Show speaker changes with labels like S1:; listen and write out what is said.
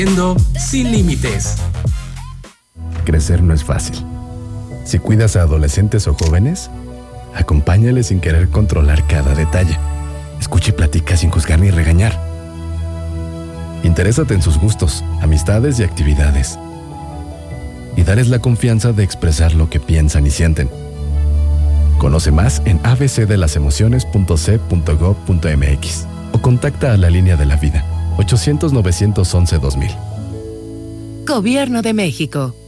S1: Sin límites.
S2: Crecer no es fácil. Si cuidas a adolescentes o jóvenes, acompáñales sin querer controlar cada detalle. Escucha y platica sin juzgar ni regañar. Interésate en sus gustos, amistades y actividades. Y dales la confianza de expresar lo que piensan y sienten. Conoce más en abcdelasemociones.c.gov.mx o contacta a la línea de la vida 800-911-2000.
S3: Gobierno de México.